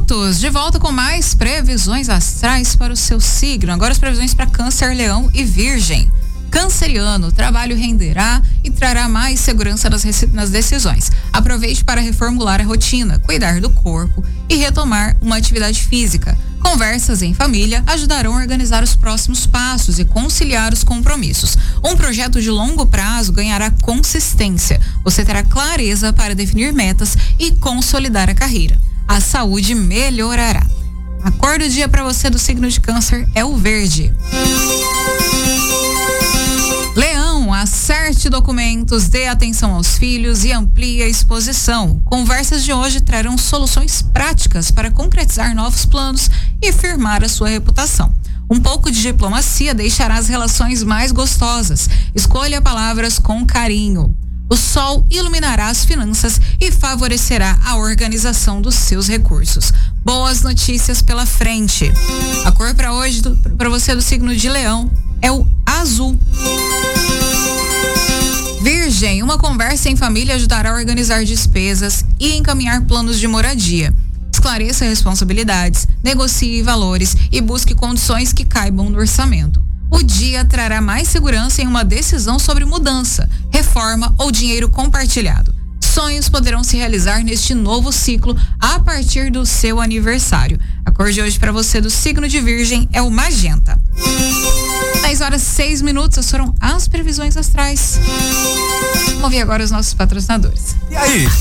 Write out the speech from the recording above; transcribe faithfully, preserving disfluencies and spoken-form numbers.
voltos, de volta com mais previsões astrais para o seu signo. Agora as previsões para Câncer, Leão e Virgem. Canceriano, trabalho renderá e trará mais segurança nas, nas decisões. Aproveite para reformular a rotina, cuidar do corpo e retomar uma atividade física. Conversas em família ajudarão a organizar os próximos passos e conciliar os compromissos. Um projeto de longo prazo ganhará consistência. Você terá clareza para definir metas e consolidar a carreira. A saúde melhorará. A cor do dia para você do signo de Câncer é o verde. Leão, acerte documentos, dê atenção aos filhos e amplie a exposição. Conversas de hoje trarão soluções práticas para concretizar novos planos e firmar a sua reputação. Um pouco de diplomacia deixará as relações mais gostosas. Escolha palavras com carinho. O sol iluminará as finanças e favorecerá a organização dos seus recursos. Boas notícias pela frente. A cor para hoje, para você do signo de Leão, é o azul. Virgem, uma conversa em família ajudará a organizar despesas e encaminhar planos de moradia. Esclareça responsabilidades, negocie valores e busque condições que caibam no orçamento. O dia trará mais segurança em uma decisão sobre mudança, reforma ou dinheiro compartilhado. Sonhos poderão se realizar neste novo ciclo a partir do seu aniversário. A cor de hoje para você do signo de Virgem é o magenta. dez horas e seis minutos, essas foram as previsões astrais. Vamos ouvir agora os nossos patrocinadores. E aí?